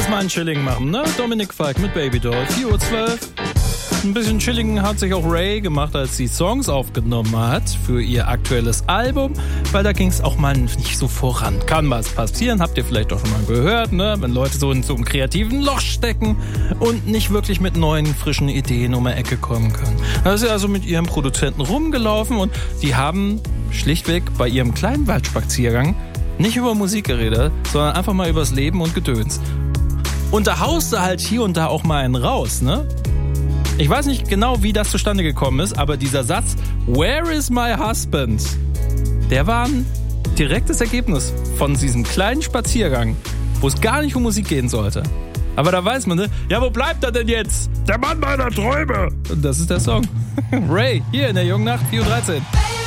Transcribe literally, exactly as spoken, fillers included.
erstmal einen Chilling machen, ne? Dominik Fike mit Babydoll, vier Uhr zwölf. Ein bisschen Chilling hat sich auch Ray gemacht, als sie Songs aufgenommen hat für ihr aktuelles Album, weil da ging es auch mal nicht so voran. Kann was passieren, habt ihr vielleicht auch schon mal gehört, ne? Wenn Leute so in so einem kreativen Loch stecken und nicht wirklich mit neuen, frischen Ideen um die Ecke kommen können. Da ist sie also mit ihrem Produzenten rumgelaufen und die haben schlichtweg bei ihrem kleinen Waldspaziergang nicht über Musik geredet, sondern einfach mal übers Leben und Gedöns. Und da hauste halt hier und da auch mal einen raus, ne? Ich weiß nicht genau, wie das zustande gekommen ist, aber dieser Satz, Where is my husband? Der war ein direktes Ergebnis von diesem kleinen Spaziergang, wo es gar nicht um Musik gehen sollte. Aber da weiß man, ne? Ja, wo bleibt er denn jetzt? Der Mann meiner Träume! Und das ist der Song. Ray, hier in der Jungen Nacht, vier Uhr dreizehn.